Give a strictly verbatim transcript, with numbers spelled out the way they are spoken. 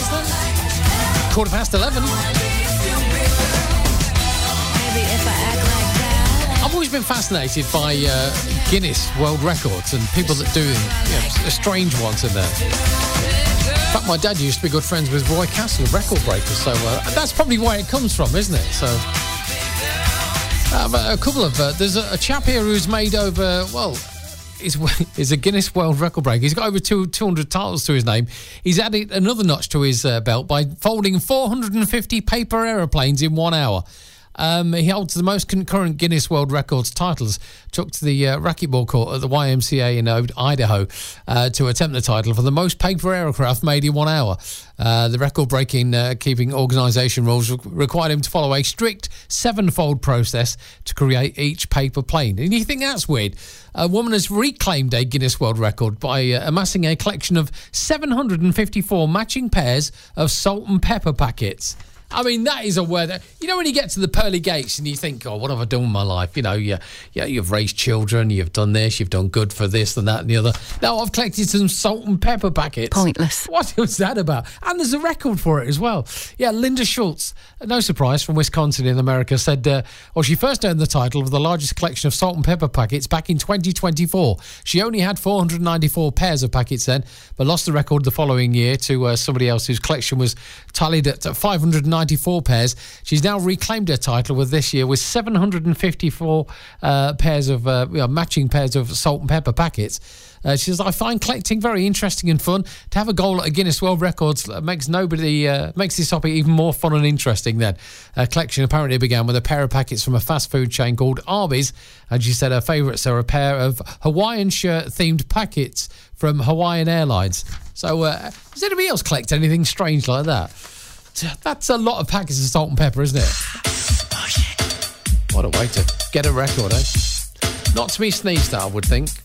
is then? Quarter past eleven. I've always been fascinated by uh, Guinness World Records and people that do, you know, strange ones in there. In fact, my dad used to be good friends with Roy Castle of Record Breakers, so uh, that's probably where it comes from, isn't it? So, uh, a couple of... Uh, there's a, a chap here who's made over, well... He's, he's a Guinness World Record breaker. He's got over two, two hundred titles to his name. He's added another notch to his uh, belt by folding four hundred fifty paper aeroplanes in one hour. Um, he holds the most concurrent Guinness World Records titles. Took to the uh, racquetball court at the Y M C A in Idaho uh, to attempt the title for the most paper aircraft made in one hour. Uh, the record-breaking uh, keeping organisation rules re- required him to follow a strict seven-fold process to create each paper plane. And you think that's weird? A woman has reclaimed a Guinness World Record by uh, amassing a collection of seven hundred fifty-four matching pairs of salt and pepper packets. I mean, that is a word that, you know, when you get to the pearly gates and you think, oh, what have I done with my life? You know, you, you, you've raised children, you've done this, you've done good for this and that and the other. Now I've collected some salt and pepper packets. Pointless. What was that about? And there's a record for it as well. Yeah, Linda Schultz, no surprise, from Wisconsin in America, said, uh, well, she first earned the title of the largest collection of salt and pepper packets back in twenty twenty-four. She only had four hundred ninety-four pairs of packets then, but lost the record the following year to uh, somebody else whose collection was tallied at five hundred ninety-four pairs. She's now reclaimed her title with this year with seven hundred fifty-four uh, pairs of uh, you know, matching pairs of salt and pepper packets. Uh, she says, I find collecting very interesting and fun. To have a goal at a Guinness World Records makes nobody uh, makes this hobby even more fun and interesting then. Her collection apparently began with a pair of packets from a fast food chain called Arby's, and she said her favourites are a pair of Hawaiian shirt-themed packets from Hawaiian Airlines. So, uh, does anybody else collect anything strange like that? That's a lot of packets of salt and pepper, isn't it? What a way to get a record, eh? Not to be sneezed at, I would think.